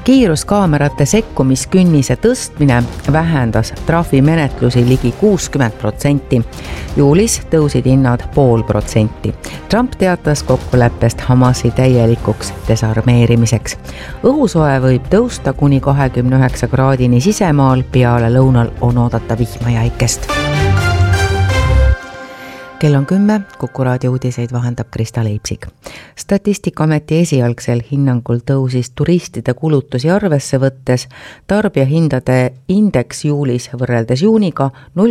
Kiiruskaamerate sekkumiskünnise tõstmine vähendas trahvimenetlusi ligi 60%. Juulis tõusid hinnad 0,5%. Trump teatas kokkuleppest Hamasi täielikuks desarmeerimiseks. Õhusoe võib tõusta kuni 29 kraadini sisemaal, peale lõunal on oodata vihma ja äikest. Kell on 10, Kuku raadio uudiseid vahendab Krista Leipsik. Statistikaameti esialgsel hinnangul tõusis turistide kulutusi arvesse võttes tarbijahindade indeks juulis võrreldes juuniga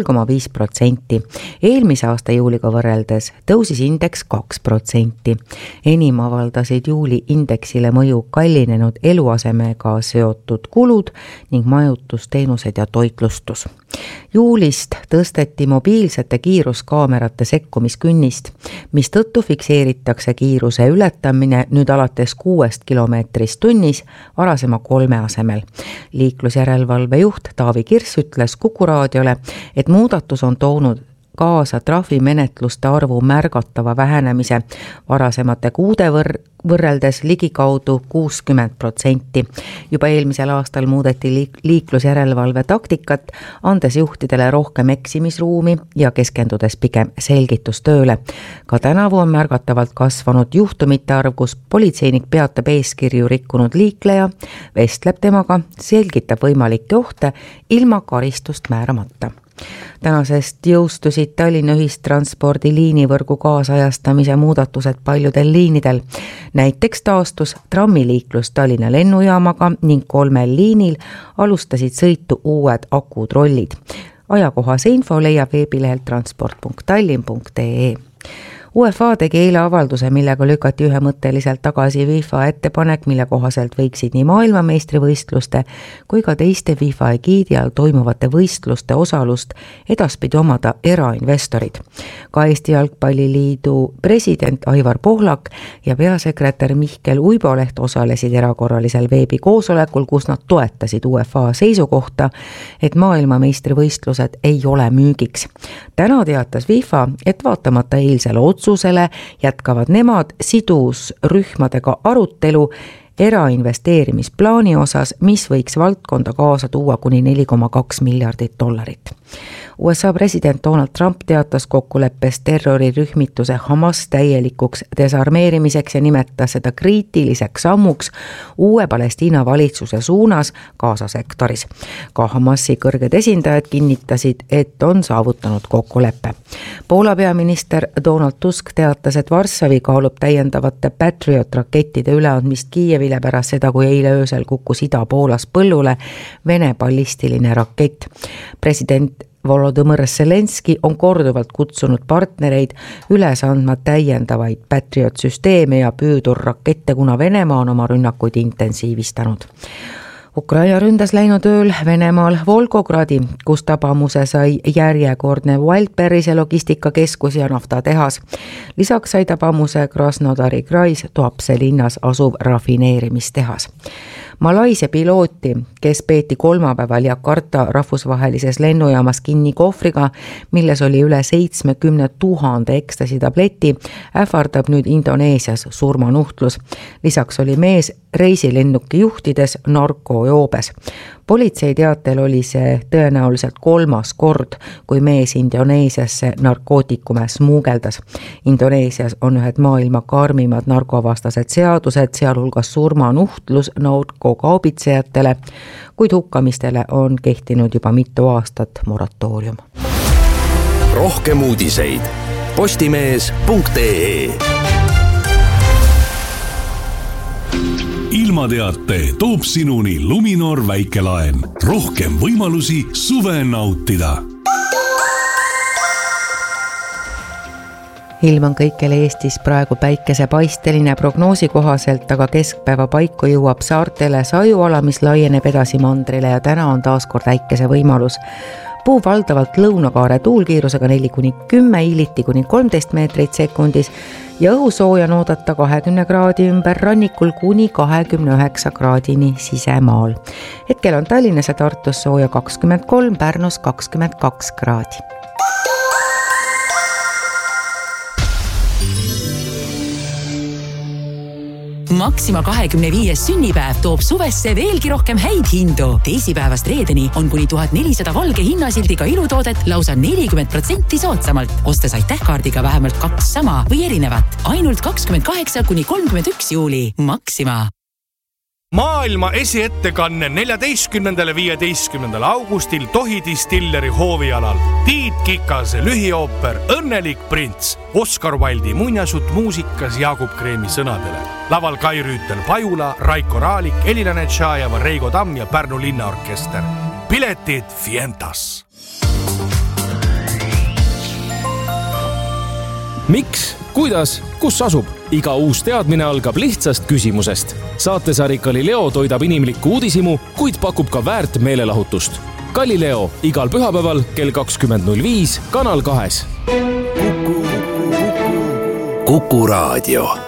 0,5%. Eelmise aasta juuliga võrreldes tõusis indeks 2%. Enim avaldasid juuli indeksile mõju kallinenud eluasemega seotud kulud ning majutusteenused ja toitlustus. Juulist tõsteti mobiilsete kiiruskaamerate sekkumiskünnist, mistõttu fikseeritakse kiiruse ületamine nüüd alates 6 kilomeetrist tunnis varasema 3 asemel. Liiklusjärelevalve juht Taavi Kirss ütles Kuku raadiole, et muudatus on toonud kaasa trahvimenetluste arvu märgatava vähenemise varasemate kuude võrreldes ligikaudu 60%. Juba eelmisel aastal muudeti liiklusjärelevalve taktikat, andes juhtidele rohkem eksimisruumi ja keskendudes pigem selgitustööle. Ka tänavu on märgatavalt kasvanud juhtumite arv, kus politseinik peatab eeskirju rikkunud liikleja, vestleb temaga, selgitab võimalikke ohte ilma karistust määramata. Tänasest jõustusid Tallinna ühistranspordi liinivõrgu kaasajastamise muudatused paljudel liinidel. Näiteks taastus trammiliiklus Tallinna lennujaamaga ning 3 liinil alustasid sõitu uued akutrollid. Ajakohase info leiab veebilehelt transport.tallinn.ee. UEFA tegi eile avalduse, millega lükati ühemõtteliselt tagasi FIFA ettepanek, mille kohaselt võiksid nii maailmameistrivõistluste kui ka teiste FIFA egiidi all toimuvate võistluste osalust edaspidi omada erainvestorid. Ka Eesti Jalgpalliliidu president Aivar Pohlak ja peasekretär Mihkel Uiboleht osalesid erakorralisel veebikoosolekul, kus nad toetasid UEFA seisukohta, et maailmameistrivõistlused ei ole müügiks. Täna teatas FIFA, et vaatamata eilsele otsusele jätkavad nemad sidusrühmadega arutelu erainvesteerimisplaani osas, mis võiks valdkonda kaasa tuua kuni $4,2 miljardit. USA president Donald Trump teatas kokkuleppest terrorirühmituse Hamas täielikuks desarmeerimiseks ja nimetas seda kriitiliseks sammuks uue Palestiina valitsuse suunas Gaza sektoris. Ka Hamasi kõrged esindajad kinnitasid, et on saavutanud kokkuleppe. Poola peaminister Donald Tusk teatas, et Varssavi kaalub täiendavate Patriot-rakettide üleandmist Kiievile pärast seda, kui eile öösel kukkus Ida-Poolas põllule Vene ballistiline rakett. President Volodõmõr Zelenski on korduvalt kutsunud partnereid üles andma täiendavaid Patriot-süsteeme ja püüdurrakette, kuna Venemaa on oma rünnakuid intensiivistanud. Ukraina ründas läinud ööl Venemaal Volgogradi, kus tabamuse sai järjekordne Wildberrise logistikakeskus ja naftatehas. Lisaks sai tabamuse Krasnodari krais Tuapse linnas asuv rafineerimistehas. Malaisia pilooti, kes peeti kolmapäeval Jakarta rahvusvahelises lennujaamas kinni kohvriga, milles oli üle 70 000 ekstasi tableti, ähvardab nüüd Indoneesias surmanuhtlus. Lisaks oli mees reisilennuki juhtides narkojoobes. Politsei teatel oli see tõenäoliselt 3. kord, kui mees Indoneesiasse narkootikume smuugeldas. Indoneesias on ühed maailma karmimad narkovastased seadused, sealhulgas surmanuhtlus narkokaubitsejatele, kuid hukkamistele on kehtinud juba mitu aastat moratoorium. Rohkem uudiseid postimees.ee. Ilmateate toob sinuni Luminor väikelaen. Rohkem võimalusi suve nautida. Ilm on kõikjal Eestis praegu päikesepaisteline, prognoosi kohaselt aga keskpäeva paiku jõuab saartele sajuala, mis laieneb edasi mandrile ja täna on taas kord äikese võimalus. Puu valdavalt lõunakaare tuulkiirusega 4-10, hiiliti kuni 13 meetrit sekundis ja õhusooja on oodata 20 kraadi ümber, rannikul kuni 29 kraadini sisemaal. Hetkel on Tallinnas ja Tartus sooja 23, Pärnus 22 kraadi. Maxima 25. sünnipäev toob suvesse veelgi rohkem häid hindu. Teisipäevast reedeni on kuni 1400 valge hinnasildiga ilutoodet lausa 40% soodsamalt. Ostes aitähkaardiga vähemalt 2 sama või erinevat. Ainult 28 kuni 31 juuli. Maxima. Maailma esiettekanne 14.–15. augustil Tohi Distilleri hoovialal. Tiit Kikase lühiooper Õnnelik prints. Oscar Wilde'i muinasjutt muusikas Jaagup Kreemi sõnadele. Laval Kai Rüütel Pajula, Raiko Raalik, Elina Netšajeva, Reigo Tamm ja Pärnu linnaorkester. Piletid Fientas. Miks? Kuidas? Kus asub? Iga uus teadmine algab lihtsast küsimusest. Saatesari Galileo toidab inimlikku uudisimu, kuid pakub ka väärt meelelahutust. Galileo igal pühapäeval kell 20.05 Kanal 2. Kuku Raadio.